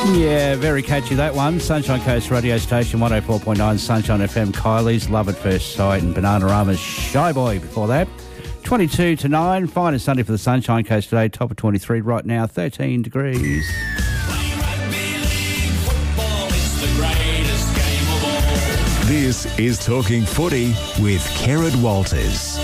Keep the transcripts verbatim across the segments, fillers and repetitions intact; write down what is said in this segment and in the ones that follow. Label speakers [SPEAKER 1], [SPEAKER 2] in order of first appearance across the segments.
[SPEAKER 1] Yeah, very catchy, that one. Sunshine Coast radio station, one oh four point nine Sunshine F M. Kylie's Love at First Sight and Bananarama's Shy Boy before that. twenty-two to nine, fine and sunny for the Sunshine Coast today, top of twenty-three right now, thirteen degrees.
[SPEAKER 2] This is Talking Footy with Kerrod Walters.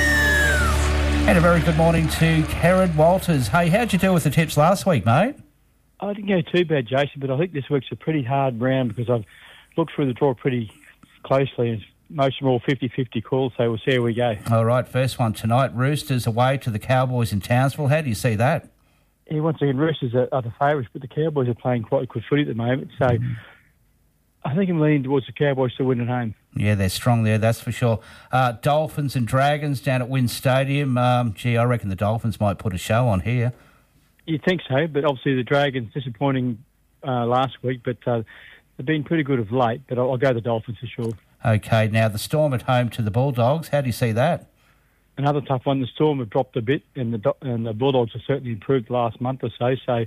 [SPEAKER 1] And a very good morning to Kerrod Walters. Hey, how'd you do with the tips last week, mate?
[SPEAKER 3] I didn't go too bad, Jason, but I think this week's a pretty hard round because I've looked through the draw pretty closely and most of them are all fifty-fifty calls, so we'll see how we go.
[SPEAKER 1] All right, first one tonight, Roosters away to the Cowboys in Townsville. How do you see that?
[SPEAKER 3] Yeah, once again, Roosters are, are the favourites, but the Cowboys are playing quite good footy at the moment, so mm. I think I'm leaning towards the Cowboys to win at home.
[SPEAKER 1] Yeah, they're strong there, that's for sure. Uh, Dolphins and Dragons down at Wynn Stadium. Um, gee, I reckon the Dolphins might put a show on here.
[SPEAKER 3] You'd think so, but obviously the Dragons disappointing uh, last week, but uh, they've been pretty good of late, but I'll, I'll go the Dolphins for sure.
[SPEAKER 1] OK, now the Storm at home to the Bulldogs. How do you see that?
[SPEAKER 3] Another tough one. The Storm have dropped a bit, and the and the Bulldogs have certainly improved the last month or so, so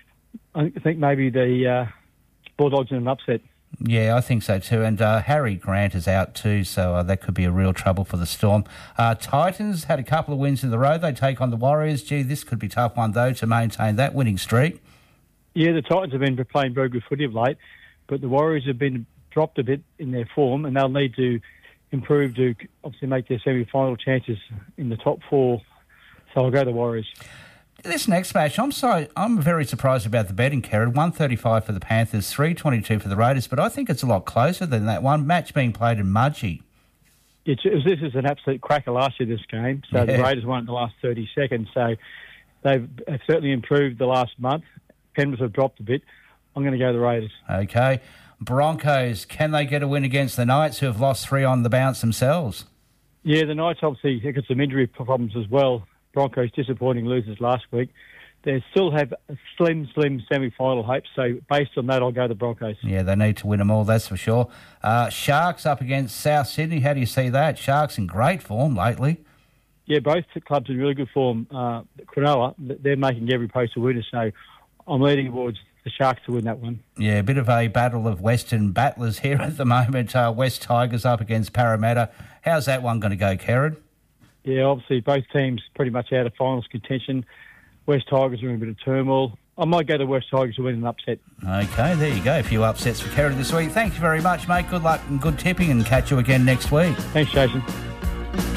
[SPEAKER 3] I think maybe the uh, Bulldogs in an upset.
[SPEAKER 1] Yeah, I think so too. And uh, Harry Grant is out too, so uh, that could be a real trouble for the Storm. Uh, Titans had a couple of wins in the row. They take on the Warriors. Gee, this could be a tough one, though, to maintain that winning streak.
[SPEAKER 3] Yeah, the Titans have been playing very good footy of late, but the Warriors have been dropped a bit in their form, and they'll need to improve to obviously make their semi-final chances in the top four. So I'll go the Warriors.
[SPEAKER 1] This next match, I'm sorry, I'm very surprised about the betting, Kerrod. one thirty-five for the Panthers, three twenty-two for the Raiders, but I think it's a lot closer than that one. Match being played in Mudgee.
[SPEAKER 3] It's, it was, this is an absolute cracker last year, this game. So yeah. The Raiders won in the last thirty seconds. So they've have certainly improved the last month. Penrith have dropped a bit. I'm going to go the Raiders.
[SPEAKER 1] OK. Broncos, can they get a win against the Knights, who have lost three on the bounce themselves?
[SPEAKER 3] Yeah, the Knights obviously got some injury problems as well. Broncos disappointing losers last week. They still have a slim, slim semi-final hopes. So based on that, I'll go the Broncos.
[SPEAKER 1] Yeah, they need to win them all, that's for sure. Uh, Sharks up against South Sydney. How do you see that? Sharks in great form lately.
[SPEAKER 3] Yeah, both clubs in really good form. Uh, Cronulla, they're making every post a winner. So I'm leaning towards the Sharks to win that one.
[SPEAKER 1] Yeah, a bit of a battle of Western battlers here at the moment. Uh, West Tigers up against Parramatta. How's that one going to go, Kerrod?
[SPEAKER 3] Yeah, obviously both teams pretty much out of finals contention. West Tigers are in a bit of turmoil. I might go to West Tigers to win an upset.
[SPEAKER 1] OK, there you go. A few upsets for Kerrod this week. Thank you very much, mate. Good luck and good tipping, and catch you again next week.
[SPEAKER 3] Thanks, Jason.